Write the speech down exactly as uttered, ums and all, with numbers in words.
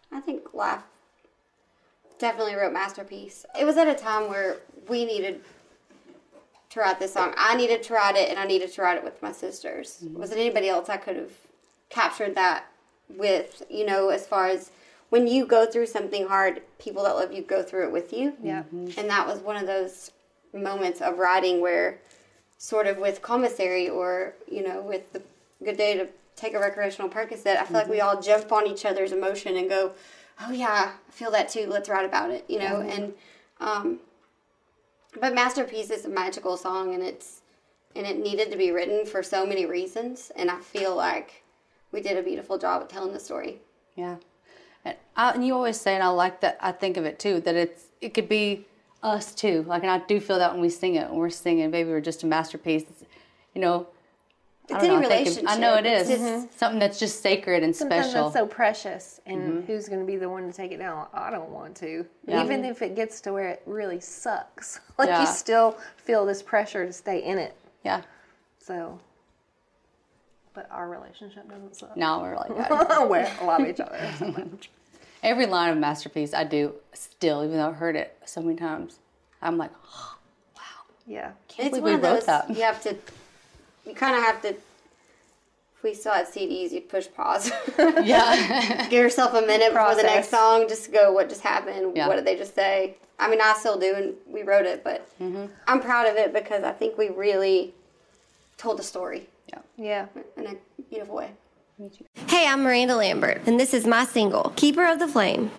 I think Life definitely wrote Masterpiece. It was at a time where we needed to write this song. I needed to write it, and I needed to write it with my sisters. Mm-hmm. Wasn't anybody else I could have captured that with, you know, as far as when you go through something hard, people that love you go through it with you. Yeah. Mm-hmm. And that was one of those moments of writing where sort of with Commissary or, you know, with the Good Day to Take a Recreational Percocet, I feel mm-hmm. like we all jump on each other's emotion and go, oh yeah, I feel that too, let's write about it, you know, mm-hmm. and, um, but Masterpiece is a magical song, and it's, and it needed to be written for so many reasons, and I feel like we did a beautiful job at telling the story. Yeah. And, I, and you always say, and I like that, I think of it too, that it's, it could be us too, like, and I do feel that when we sing it, when we're singing, Baby, We're Just a Masterpiece, it's, you know, it's any know, relationship. I, I know it is. Mm-hmm. Something that's just sacred and Sometimes special. That's so precious, and mm-hmm. who's going to be the one to take it down? I don't want to. Yeah. Even if it gets to where it really sucks. Like, yeah. you still feel this pressure to stay in it. Yeah. So, but our relationship doesn't suck. No, we're like that. We love each other so much. Every line of Masterpiece I do still, even though I've heard it so many times, I'm like, oh, wow. Yeah. Can't it's believe one we of wrote those, that. You have to, you kind of have to, if we still had C Ds, you'd push pause. Yeah. Give yourself a minute Process. before the next song, just to go, what just happened? Yeah. What did they just say? I mean, I still do, and we wrote it, but mm-hmm. I'm proud of it because I think we really told a story. Yeah. Yeah. In a beautiful way. Hey, I'm Miranda Lambert, and this is my single, Keeper of the Flame.